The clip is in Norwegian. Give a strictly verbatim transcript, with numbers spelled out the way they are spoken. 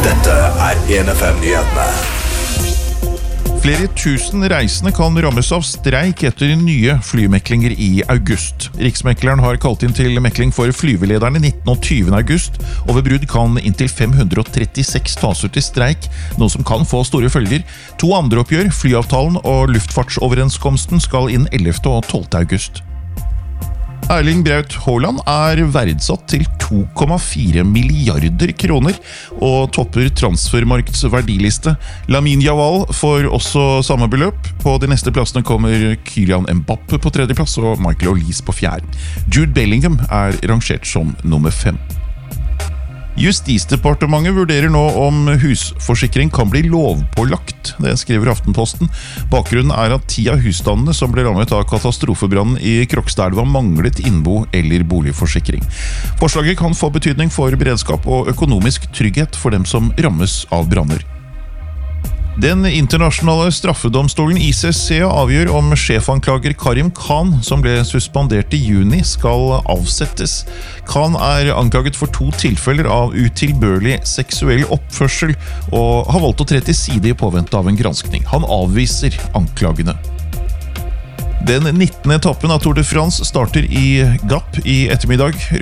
Dette er en F M-nyhetene. Flere tusen reisende kan rammes av streik etter nye flymeklinger i august. Riksmekleren har kalt inn til mekling for flyvelederne nittende og tyvende august, og ved brudd kan inntil fem hundre og trettiseks tas ut i streik, noe som kan få store følger. To andre oppgjør, flyavtalen og luftfartsoverenskomsten, skal inn ellevte og tolvte august. Erling Braut Haaland er verdsatt til to komma fire milliarder kroner og topper transfermarkts verdiliste. Lamine Yamal får også samme beløp. På de neste plassene kommer Kylian Mbappé på tredje plass og Michael Olise på fjerde. Jude Bellingham er rangert som nummer fem. Justisdepartementet vurderer nå om husforsikring kan bli lovpålagt. Det skriver Aftenposten. Bakgrunnen er at ti av husstandene som ble rammet av katastrofebrannen i Krokstadelva manglet innbo eller boligforsikring. Forslaget kan få betydning for beredskap og økonomisk trygghet for dem som rammes av branner. Den internasjonale straffedomstolen I C C avgjør om sjefanklager Karim Khan, som ble suspendert i juni, skal avsettes. Khan er anklaget for to tilfeller av utilbørlig seksuell oppførsel, og har valgt å tre til side i påvente av en granskning. Han avviser anklagene. Den nittende etappen av Tour de France starter i Gap i ettermiddag.